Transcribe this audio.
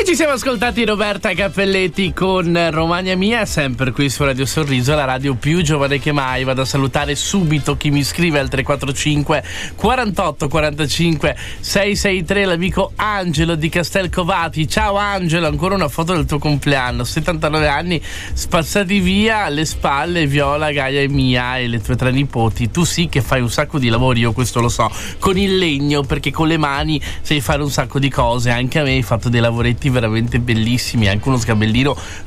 E ci siamo ascoltati Roberta Cappelletti con Romagna Mia, sempre qui su Radio Sorriso, la radio più giovane che mai. Vado a salutare subito chi mi scrive al 345 48 45 663, l'amico Angelo di Castelcovati. Ciao Angelo, ancora una foto del tuo compleanno, 79 anni spazzati via alle spalle, Viola, Gaia e Mia e le tue tre nipoti. Tu sì che fai un sacco di lavori, io questo lo so, con il legno, perché con le mani sai fare un sacco di cose. Anche a me hai fatto dei lavoretti veramente bellissimi, anche uno sgabellino